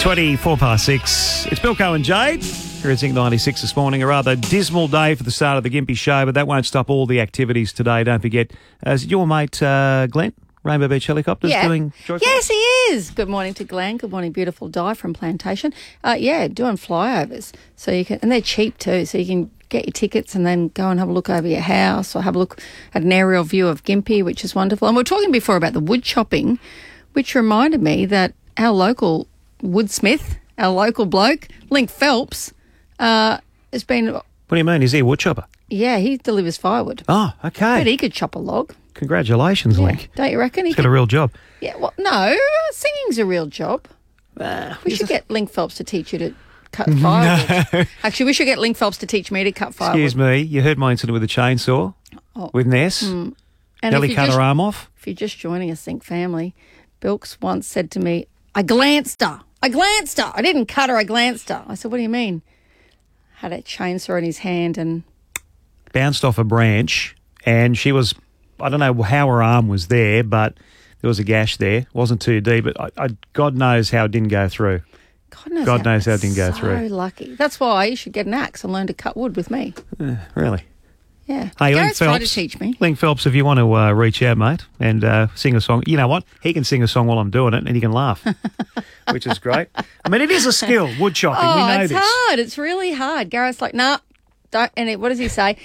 6. It's Bilko and Jade here at Zinc 96 this morning. A rather dismal day for the start of the Gympie show, but that won't stop all the activities today. Don't forget, is it your mate Glenn, Rainbow Beach Helicopters, doing joyful? Yes, he is. Good morning to Glenn. Good morning, beautiful Di from Plantation. Doing flyovers. So you can, and they're cheap too, so you can get your tickets and then go and have a look over your house or have a look at an aerial view of Gympie, which is wonderful. And we were talking before about the wood chopping, which reminded me that our local woodsmith, our local bloke, Link Phelps, has been... What do you mean? Is he a wood chopper? Yeah, he delivers firewood. Oh, okay. But he could chop a log. Congratulations, Link. Don't you reckon? He's got a real job. Yeah, well, no, singing's a real job. We should get Link Phelps to teach you to cut firewood. No. Actually, we should get Link Phelps to teach me to cut firewood. Excuse me, you heard my incident with the chainsaw with Ness? And Nearly cut her arm off? If you're just joining a Zinc family, Bilks once said to me, I glanced her. I didn't cut her, I glanced her. I said, what do you mean? Had a chainsaw in his hand and... Bounced off a branch and she was... I don't know how her arm was there, but there was a gash there. It wasn't too deep, but God knows how it didn't go through. God knows how it didn't go through. So lucky. That's why you should get an axe and learn to cut wood with me. Really? Yeah. Hey, Garrett's tried to teach me. Link Phelps, if you want to reach out, mate, and sing a song, you know what? He can sing a song while I'm doing it and he can laugh, which is great. I mean, it is a skill, wood chopping. We know it's this. Hard. It's really hard. Garrett's like, nah, don't. And what does he say?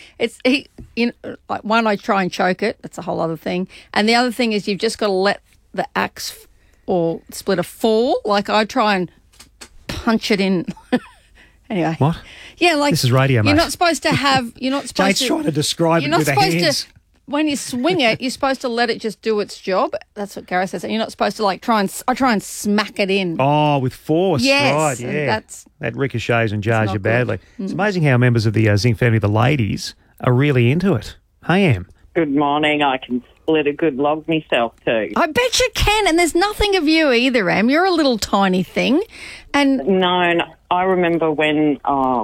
One, I try and choke it. That's a whole other thing. And the other thing is you've just got to let the axe or splitter fall. Like I try and punch it in. Anyway. What? Yeah, like... This is radio, mate. You're not supposed to have... Jade's trying to describe it with her hands. When you swing it, you're supposed to let it just do its job. That's what Gareth says. And you're not supposed to, like, try and smack it in. Oh, with force. Yes. Right, yeah. That ricochets and jars you badly. It's amazing how members of the Zinc family, the ladies, are really into it. Hey, Em. Good morning. I can split a good log myself too. I bet you can, and there's nothing of you either, Em. You're a little tiny thing. And No, I remember when,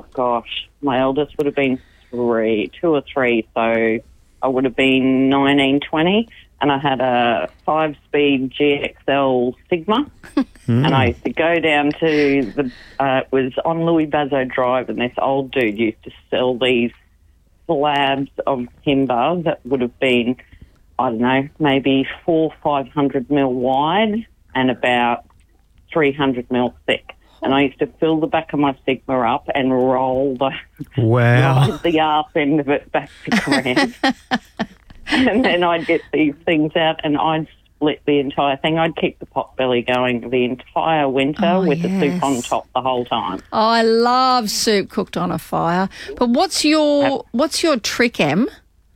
my eldest would have been 2 or 3, so I would have been 19, 20, and I had a 5-speed GXL Sigma, and I used to go down to it was on Louis Bazzo Drive, and this old dude used to sell these slabs of timber that would have been, I don't know, maybe 400-500 mil wide and about 300 mil thick. And I used to fill the back of my Sigma up and roll the arse end of it back to ground. And then I'd get these things out and I'd split the entire thing. I'd keep the pot belly going the entire winter with the soup on top the whole time. Oh, I love soup cooked on a fire. But what's your trick, Em?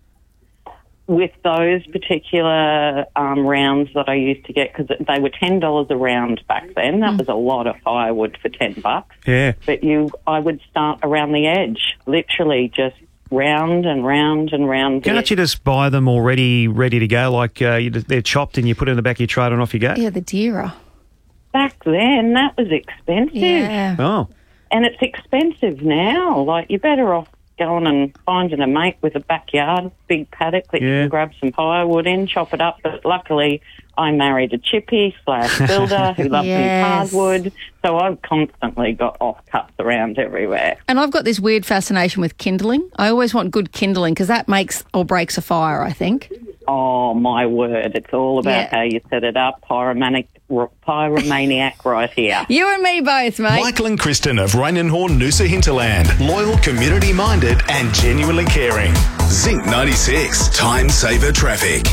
With those particular rounds that I used to get, because they were $10 a round back then. That was a lot of firewood for $10. Yeah. But I would start around the edge, literally just round and round and round. Can't you just buy them already ready to go? Like they're chopped and you put it in the back of your trailer and off you go? Yeah, the Deera. Back then, that was expensive. Yeah. Oh. And it's expensive now. Like, you're better off going and finding a mate with a backyard, big paddock that you can grab some firewood in, chop it up. But luckily, I married a chippy/builder who loves his hardwood, so I've constantly got offcuts around everywhere. And I've got this weird fascination with kindling. I always want good kindling because that makes or breaks a fire, I think. Oh, my word. It's all about how you set it up. Pyromaniac right here. You and me both, mate. Michael and Kristen of Rainenhorn, Noosa Hinterland. Loyal, community-minded and genuinely caring. Zinc 96. Time Saver Traffic.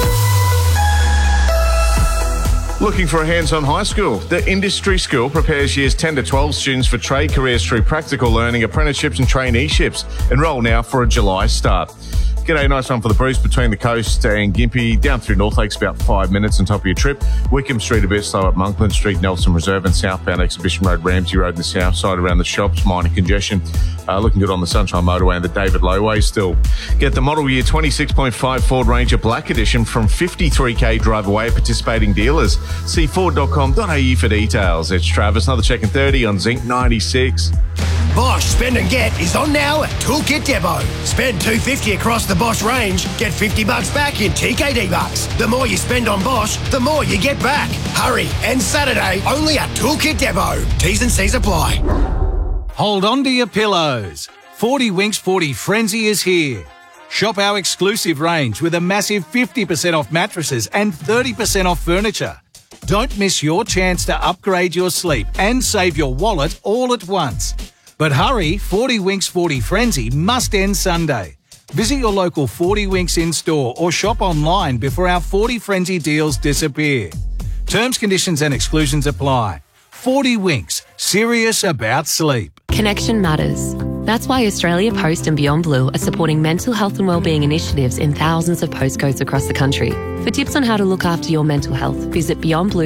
Looking for a hands-on high school? The Industry School prepares years 10 to 12 students for trade careers through practical learning, apprenticeships and traineeships. Enrol now for a July start. G'day, nice one for the Bruce between the coast and Gympie. Down through North Lakes, about 5 minutes on top of your trip. Wickham Street a bit slow up Monkland Street, Nelson Reserve and southbound Exhibition Road, Ramsey Road in the south side around the shops, minor congestion. Looking good on the Sunshine Motorway and the David Lowway still. Get the model year 26.5 Ford Ranger Black Edition from 53k drive away at participating dealers. See Ford.com.au for details. It's Travis, another check in 30 on Zinc 96. Bosch Spend and Get is on now at Toolkit Depot. Spend $250 across the Bosch range, get $50 back in TKD bucks. The more you spend on Bosch, the more you get back. Hurry, and Saturday only at Toolkit Depot. T's and C's apply. Hold on to your pillows. 40 Winks 40 Frenzy is here. Shop our exclusive range with a massive 50% off mattresses and 30% off furniture. Don't miss your chance to upgrade your sleep and save your wallet all at once. But hurry, 40 Winks 40 Frenzy must end Sunday. Visit your local 40 Winks in-store or shop online before our 40 Frenzy deals disappear. Terms, conditions and exclusions apply. 40 Winks, serious about sleep. Connection matters. That's why Australia Post and Beyond Blue are supporting mental health and wellbeing initiatives in thousands of postcodes across the country. For tips on how to look after your mental health, visit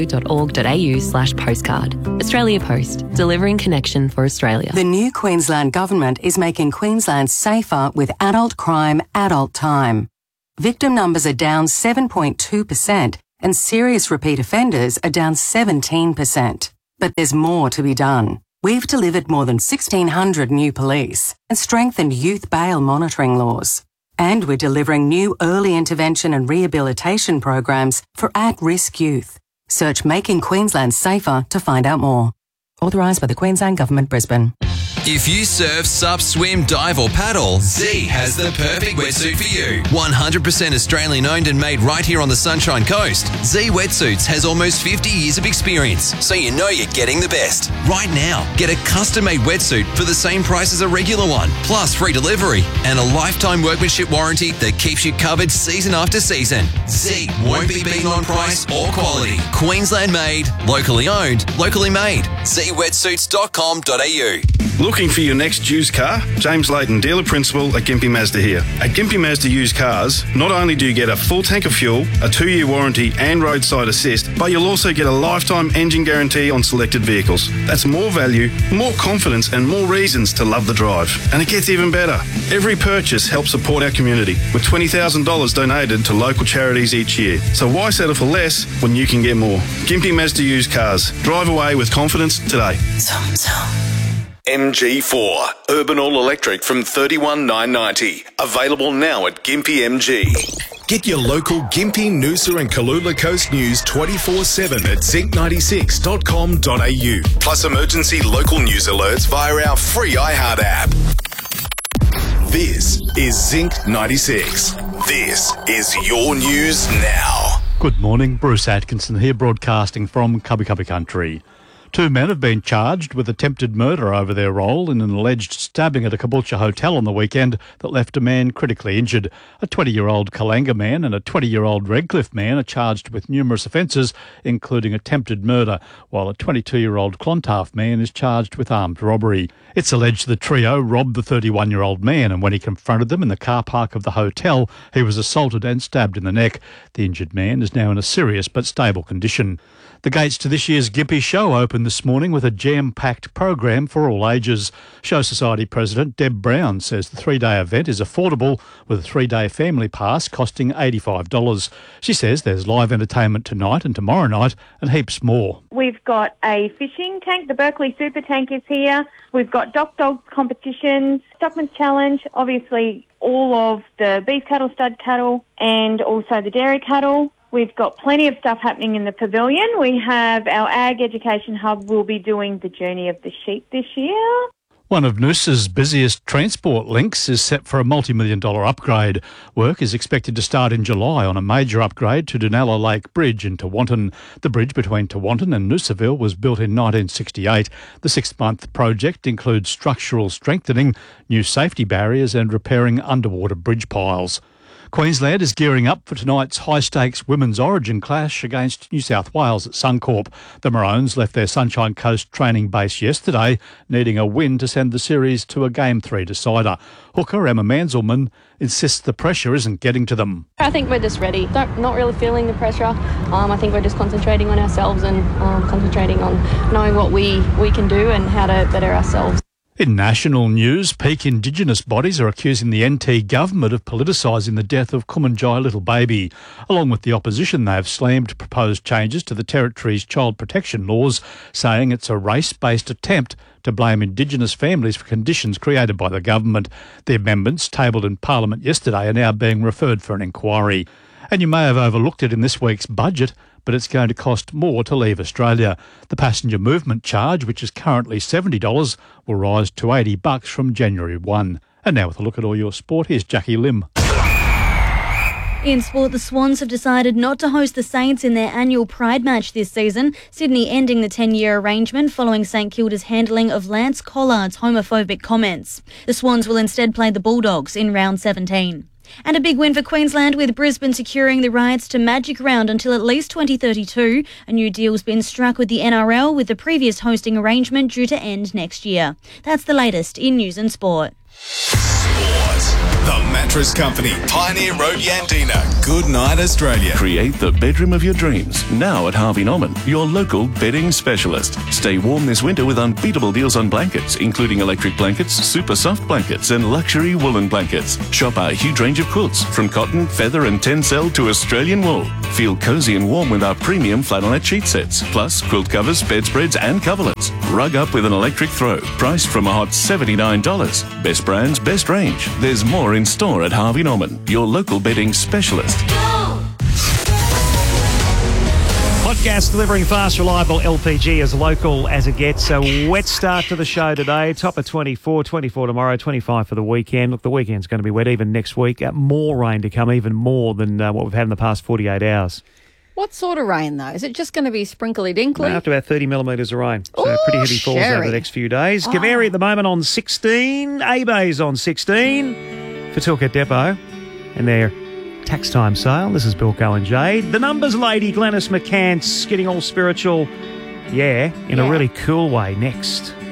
beyondblue.org.au/postcard. Australia Post, delivering connection for Australia. The new Queensland Government is making Queensland safer with adult crime, adult time. Victim numbers are down 7.2% and serious repeat offenders are down 17%. But there's more to be done. We've delivered more than 1,600 new police and strengthened youth bail monitoring laws. And we're delivering new early intervention and rehabilitation programs for at-risk youth. Search Making Queensland Safer to find out more. Authorised by the Queensland Government, Brisbane. If you surf, sup, swim, dive or paddle, Z has the perfect wetsuit for you. 100% Australian owned and made right here on the Sunshine Coast. Z Wetsuits has almost 50 years of experience, so you know you're getting the best. Right now, get a custom-made wetsuit for the same price as a regular one, plus free delivery and a lifetime workmanship warranty that keeps you covered season after season. Z won't be beaten on price or quality. Queensland made, locally owned, locally made. zwetsuits.com.au. Looking for your next used car? James Layton, dealer principal at Gympie Mazda here. At Gympie Mazda Used Cars, not only do you get a full tank of fuel, a 2-year warranty and roadside assist, but you'll also get a lifetime engine guarantee on selected vehicles. That's more value, more confidence and more reasons to love the drive. And it gets even better. Every purchase helps support our community, with $20,000 donated to local charities each year. So why settle for less when you can get more? Gympie Mazda Used Cars. Drive away with confidence today. MG4, urban all-electric from $31,990. Available now at Gympie MG. Get your local Gympie, Noosa and Kalula Coast news 24/7 at zinc96.com.au. Plus emergency local news alerts via our free iHeart app. This is Zinc 96. This is your news now. Good morning, Bruce Atkinson here, broadcasting from Cubby Cubby Country. 2 men have been charged with attempted murder over their role in an alleged stabbing at a Caboolture hotel on the weekend that left a man critically injured. A 20-year-old Kalanga man and a 20-year-old Redcliffe man are charged with numerous offences, including attempted murder, while a 22-year-old Clontarf man is charged with armed robbery. It's alleged the trio robbed the 31-year-old man, and when he confronted them in the car park of the hotel, he was assaulted and stabbed in the neck. The injured man is now in a serious but stable condition. The gates to this year's Gympie Show opened this morning with a jam-packed program for all ages. Show Society President Deb Brown says the 3-day event is affordable, with a 3-day family pass costing $85. She says there's live entertainment tonight and tomorrow night and heaps more. We've got a fishing tank. The Berkeley Super Tank is here. We've got Doc Dog competitions, Stockman's Challenge, obviously all of the beef cattle, stud cattle, and also the dairy cattle. We've got plenty of stuff happening in the pavilion. We have our Ag Education Hub. We'll be doing the Journey of the Sheep this year. One of Noosa's busiest transport links is set for a multi-million-dollar upgrade. Work is expected to start in July on a major upgrade to Dunalla Lake Bridge in Tewantin. The bridge between Tewantin and Noosaville was built in 1968. The 6-month project includes structural strengthening, new safety barriers and repairing underwater bridge piles. Queensland is gearing up for tonight's high-stakes women's origin clash against New South Wales at Suncorp. The Maroons left their Sunshine Coast training base yesterday, needing a win to send the series to a Game 3 decider. Hooker Emma Manzelmann insists the pressure isn't getting to them. I think we're just ready. Not really feeling the pressure. I think we're just concentrating on ourselves and concentrating on knowing what we can do and how to better ourselves. In national news, peak Indigenous bodies are accusing the NT government of politicising the death of Kumanjai little baby. Along with the opposition, they have slammed proposed changes to the territory's child protection laws, saying it's a race-based attempt to blame Indigenous families for conditions created by the government. The amendments, tabled in Parliament yesterday, are now being referred for an inquiry. And you may have overlooked it in this week's budget, but it's going to cost more to leave Australia. The passenger movement charge, which is currently $70, will rise to $80 from January 1. And now with a look at all your sport, here's Jackie Lim. In sport, the Swans have decided not to host the Saints in their annual Pride match this season, Sydney ending the 10-year arrangement following St Kilda's handling of Lance Collard's homophobic comments. The Swans will instead play the Bulldogs in round 17. And a big win for Queensland, with Brisbane securing the rights to Magic Round until at least 2032. A new deal's been struck with the NRL, with the previous hosting arrangement due to end next year. That's the latest in news and sport. The Mattress Company, Pioneer Road, Yandina. Good night, Australia. Create the bedroom of your dreams. Now at Harvey Norman, your local bedding specialist. Stay warm this winter with unbeatable deals on blankets, including electric blankets, super soft blankets, and luxury woolen blankets. Shop our huge range of quilts, from cotton, feather, and tencel to Australian wool. Feel cozy and warm with our premium flannelette sheet sets, plus quilt covers, bedspreads, and coverlets. Rug up with an electric throw, priced from a hot $79. Best brands, best range. There's more in store at Harvey Norman, your local bedding specialist. Hot gas delivering fast, reliable LPG, as local as it gets. A wet start to the show today. Top of 24 tomorrow, 25 for the weekend. Look, the weekend's going to be wet even next week. More rain to come, even more than what we've had in the past 48 hours. What sort of rain, though? Is it just going to be sprinkly-dinkly? Up to about 30 millimetres of rain. So pretty heavy falls over the next few days. Kaveri at the moment on 16. A-Bay's on 16 for Tilcat Depot and their tax time sale. This is Bilko and Jade. The numbers lady, Glenys McCants, getting all spiritual, in a really cool way next.